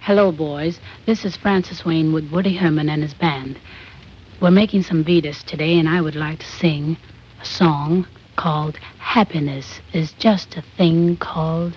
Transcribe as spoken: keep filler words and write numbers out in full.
Hello, boys. This is Francis Wayne with Woody Herman and his band. We're making some Vitas today, and I would like to sing a song called Happiness is Just a Thing Called